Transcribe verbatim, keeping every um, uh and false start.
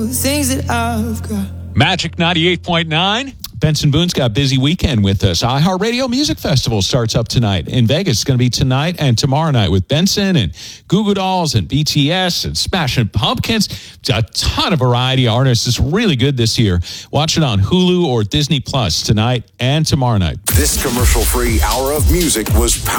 things that I've got. Magic ninety-eight point nine. Benson Boone's got a busy weekend with us. iHeartRadio Music Festival starts up tonight in Vegas. It's going to be tonight and tomorrow night with Benson and Goo Goo Dolls and B T S and Smashing Pumpkins. A ton of variety of artists. It's really good this year. Watch it on Hulu or Disney Plus tonight and tomorrow night. This commercial-free hour of music was powered